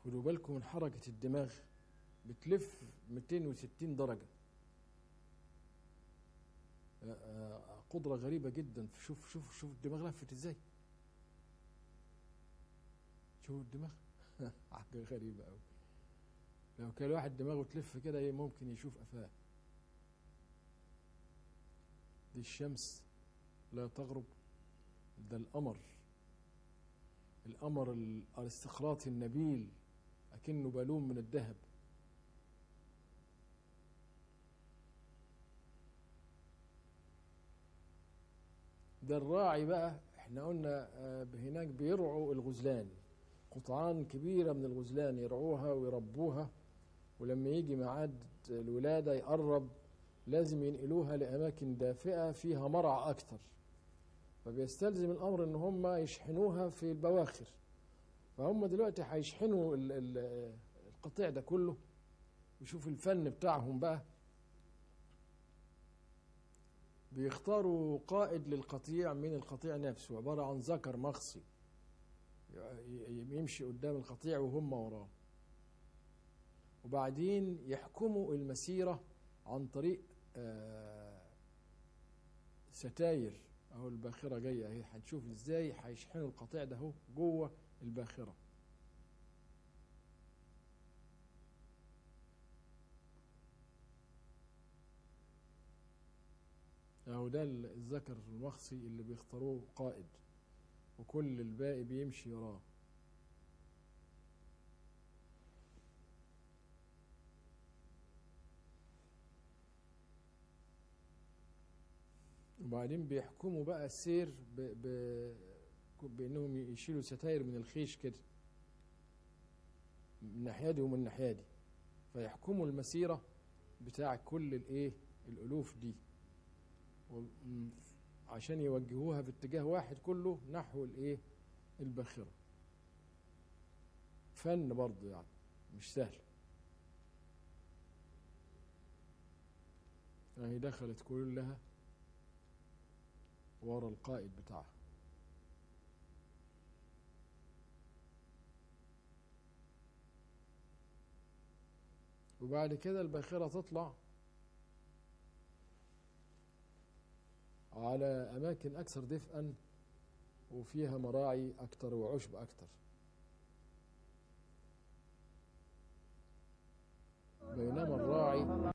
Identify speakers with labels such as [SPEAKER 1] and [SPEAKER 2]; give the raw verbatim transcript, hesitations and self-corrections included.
[SPEAKER 1] خدوا بالكم من حركة الدماغ، بتلف مئتين وستين درجة. قدرة غريبة جدا. شوف شوف شوف الدماغ لفت ازاي. شوف الدماغ حاجة غريبة أوي. لو كان واحد دماغه تلف كده ممكن يشوف قفاه. دي الشمس لا تغرب، ده القمر، القمر الارستقراطي النبيل أكنه بالون من الذهب. ده الراعي بقى. احنا قلنا هناك بيرعوا الغزلان، قطعان كبيرة من الغزلان يرعوها ويربوها، ولما يجي ميعاد الولادة يقرب لازم ينقلوها لأماكن دافئة فيها مرعى أكتر، فبيستلزم الأمر إن هم يشحنوها في البواخر. فهم دلوقتي هيشحنوا القطيع ده كله. وشوف الفن بتاعهم بقى، بيختاروا قائد للقطيع من القطيع نفسه، عبارة عن ذكر مخصي يمشي قدام القطيع وهم وراه، وبعدين يحكموا المسيرة عن طريق ستاير. اهو الباخرة جاية اهي، هنشوف ازاي هيشحنوا القطيع ده اهو جوه الباخرة. اهو ده الذكر المخصي اللي بيختاروه قائد، وكل الباقي بيمشي وراه. وبعدين بيحكموا بقى السير ب... ب... بانهم يشيلوا ستاير من الخيش كده من الناحيه دي ومن الناحيه دي، فيحكموا المسيره بتاع كل الايه الالوف دي، عشان يوجهوها في اتجاه واحد كله نحو الايه الباخره. فن برضه يعني مش سهل. يعني دخلت كلها ورا القائد بتاعها. وبعد كده الباخرة تطلع على أماكن أكثر دفئا وفيها مراعي أكثر وعشب أكثر. بينما الراعي